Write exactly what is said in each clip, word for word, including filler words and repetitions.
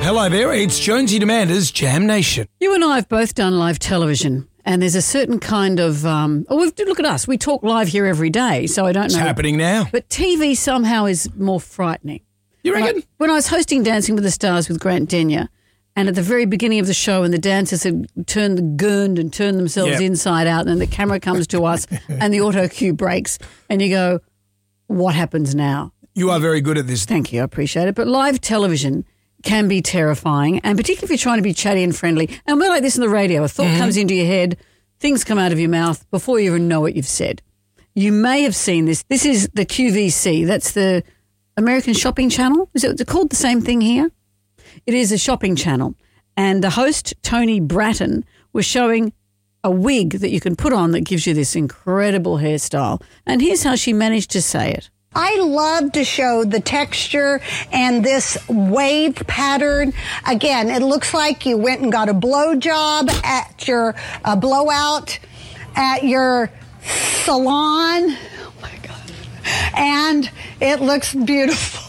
Hello there, it's Jonesy and Amanda's Jam Nation. You and I have both done live television, and there's a certain kind of, um, oh, we've, look at us, we talk live here every day, so I don't It's know. It's happening now. But T V somehow is more frightening. You reckon? Like, when I was hosting Dancing with the Stars with Grant Denyer, and at the very beginning of the show, and the dancers had turned the gurned and turned themselves Yep. inside out, and then the camera comes to us, and the auto cue breaks, and you go, what happens now? You are very good at this. Thank you, I appreciate it. But live television can be terrifying, and particularly if you're trying to be chatty and friendly. And we're like this in the radio. A thought mm-hmm. comes into your head, things come out of your mouth before you even know what you've said. You may have seen this. This is the Q V C. That's the American Shopping Channel. Is it called the same thing here? It is a shopping channel. And the host, Tony Bratton, was showing a wig that you can put on that gives you this incredible hairstyle. And here's how she managed to say it. I love to show the texture and this wave pattern. Again, it looks like you went and got a blowjob at your uh, blowout at your salon. Oh, my God. And it looks beautiful.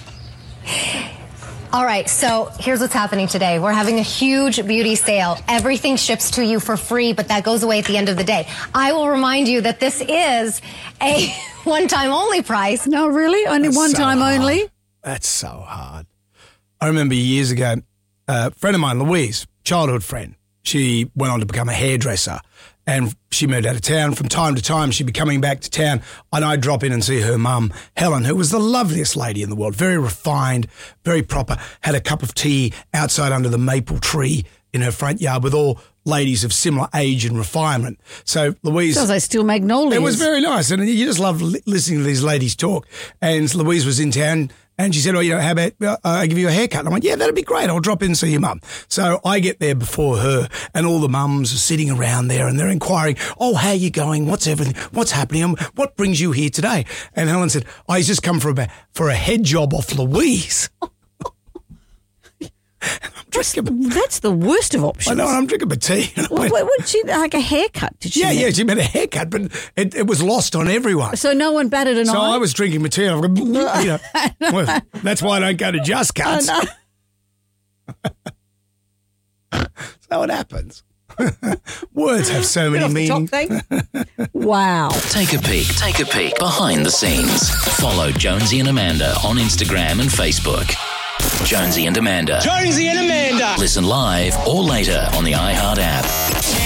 All right, so here's what's happening today. We're having a huge beauty sale. Everything ships to you for free, but that goes away at the end of the day. I will remind you that this is a one-time only price. No, really? Only That's one so time hard. only? That's so hard. I remember years ago, a friend of mine, Louise, childhood friend, she went on to become a hairdresser. And she moved out of town. From time to time, she'd be coming back to town, and I'd drop in and see her mum, Helen, who was the loveliest lady in the world, very refined, very proper, had a cup of tea outside under the maple tree in her front yard with all ladies of similar age and refinement. So Louise... Sounds like Steel Magnolias. It was very nice, and you just love li- listening to these ladies talk. And Louise was in town, and she said, oh, you know, how about uh, I give you a haircut? And I went, yeah, that'd be great. I'll drop in and see your mum. So I get there before her, and all the mums are sitting around there, and they're inquiring, oh, how you going? What's everything? What's happening? What brings you here today? And Helen said, I just come for a, for a head job off Louise. That's, that's the worst of options. I know, and I'm drinking my tea. What, what, what did she, like a haircut? Did she Yeah, have? yeah, she made a haircut, but it, it was lost on everyone. So no one batted an So eye? I was drinking my tea, and I'm going, you know, well, that's why I don't go to Just Cuts. Oh, no. So it happens. Words have so many meanings. Wow. Take a peek, take a peek behind the scenes. Follow Jonesy and Amanda on Instagram and Facebook. Jonesy and Amanda. Jonesy and Amanda. Listen live or later on the iHeart app.